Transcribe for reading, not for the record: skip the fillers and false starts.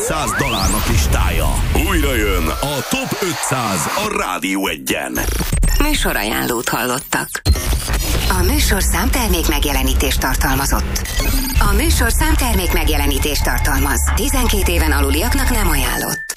500 dalárnak listája. Újra jön a Top 500 a Rádió 1-en. Műsorajánlót hallottak. A műsor számtermék megjelenítést tartalmazott. A műsor számtermék megjelenítést tartalmaz. 12 éven aluliaknak nem ajánlott.